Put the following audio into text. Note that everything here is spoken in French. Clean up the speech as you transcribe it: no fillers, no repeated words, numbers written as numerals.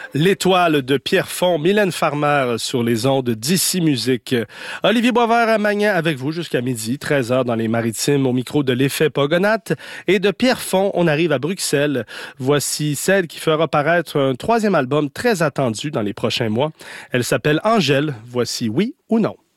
L'étoile de Pierrefonds, Mylène Farmer sur les ondes d'Ici Musique. Olivier Boisvert à Magnan avec vous jusqu'à midi, 13h dans les Maritimes au micro de l'Effet Pogonates. Et de Pierrefonds, on arrive à Bruxelles. Voici celle qui fera paraître un troisième album très attendu dans les prochains mois. Elle s'appelle Angèle. Voici Oui ou Non.